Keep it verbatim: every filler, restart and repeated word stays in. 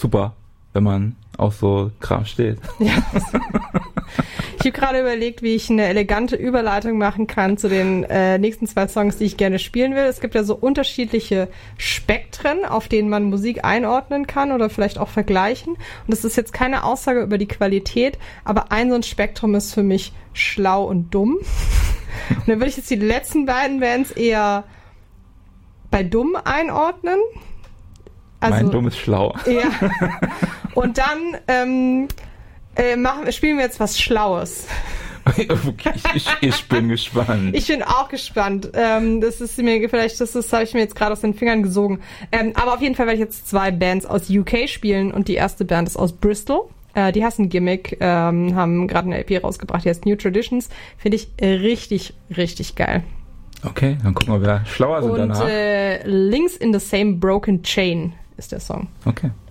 super, wenn man auf so Kram steht. Ja. Ich habe gerade überlegt, wie ich eine elegante Überleitung machen kann zu den äh, nächsten zwei Songs, die ich gerne spielen will. Es gibt ja so unterschiedliche Spektren, auf denen man Musik einordnen kann oder vielleicht auch vergleichen. Und das ist jetzt keine Aussage über die Qualität, aber ein so ein Spektrum ist für mich schlau und dumm. Und dann würde ich jetzt die letzten beiden Bands eher bei dumm einordnen. Also, mein Dumm ist schlau. Ja. Und dann ähm, äh, machen, spielen wir jetzt was Schlaues. Okay, ich, ich bin gespannt. Ich bin auch gespannt. Ähm, das ist mir vielleicht, das, das habe ich mir jetzt gerade aus den Fingern gesogen. Ähm, aber auf jeden Fall werde ich jetzt zwei Bands aus U K spielen und die erste Band ist aus Bristol. Äh, die heißen Gimmick, ähm, haben gerade eine L P rausgebracht, die heißt New Traditions. Finde ich richtig, richtig geil. Okay, dann gucken wir, wer schlauer sind und, danach. Und äh, Links in the Same Broken Chain ist der Song. Okay.